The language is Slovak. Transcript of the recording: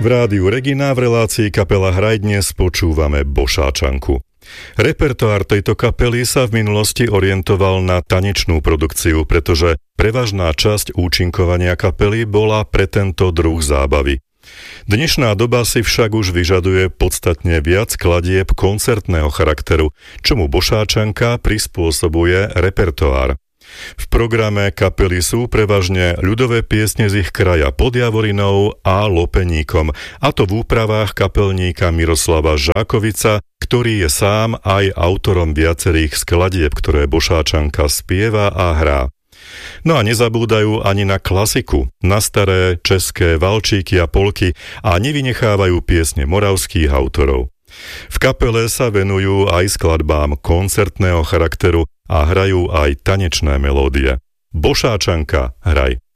V rádiu Regina v relácii Kapela Hraj dnes počúvame Bošáčanku. Repertoár tejto kapely sa v minulosti orientoval na tanečnú produkciu, pretože prevažná časť účinkovania kapely bola pre tento druh zábavy. Dnešná doba si však už vyžaduje podstatne viac skladieb koncertného charakteru, čomu Bošáčanka prispôsobuje repertoár. V programe kapely sú prevažne ľudové piesne z ich kraja pod Javorinou a Lopeníkom, a to v úpravách kapelníka Miroslava Žákovica, ktorý je sám aj autorom viacerých skladieb, ktoré Bošáčanka spieva a hrá. No a nezabúdajú ani na klasiku, na staré české valčíky a polky a nevynechávajú piesne moravských autorov. V kapele sa venujú aj skladbám koncertného charakteru a hrajú aj tanečné melódie. Bošáčanka, hraj.